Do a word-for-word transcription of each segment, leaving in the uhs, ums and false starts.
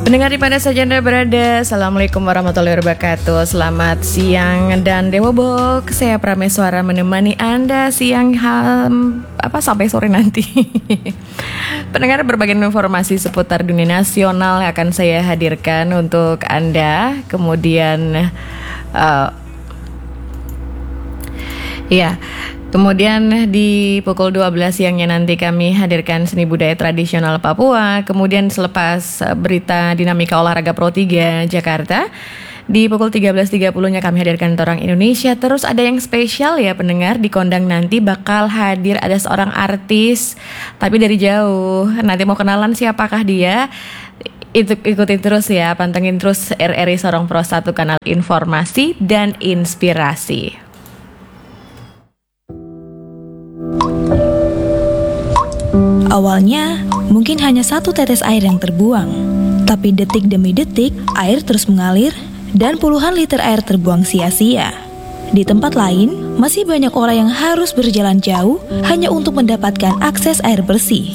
Pendengar di mana saja Anda berada, Assalamualaikum warahmatullahi wabarakatuh. Selamat siang dan Dewa Bok. Saya Prameswara menemani Anda siang ham, apa sampai sore nanti. Pendengar, berbagai informasi seputar dunia nasional akan saya hadirkan untuk Anda. Kemudian uh, ya Kemudian di pukul dua belas siangnya nanti kami hadirkan seni budaya tradisional Papua. Kemudian selepas berita dinamika olahraga Pro tiga Jakarta, di pukul tiga belas tiga puluh-nya kami hadirkan Torang Indonesia. Terus ada yang spesial ya pendengar, di Kondang nanti bakal hadir ada seorang artis tapi dari jauh. Nanti mau kenalan siapakah dia? Itu ikutin terus ya, pantengin terus R R I Sorong Pro satu, kanal informasi dan inspirasi. Awalnya, mungkin hanya satu tetes air yang terbuang, tapi detik demi detik, air terus mengalir dan puluhan liter air terbuang sia-sia. Di tempat lain, masih banyak orang yang harus berjalan jauh hanya untuk mendapatkan akses air bersih.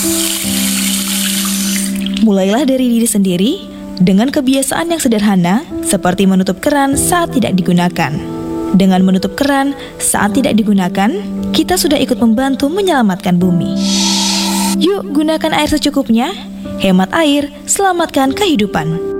Mulailah dari diri sendiri dengan kebiasaan yang sederhana, seperti menutup keran saat tidak digunakan. Dengan menutup keran saat tidak digunakan, kita sudah ikut membantu menyelamatkan bumi. Yuk gunakan air secukupnya, hemat air, selamatkan kehidupan.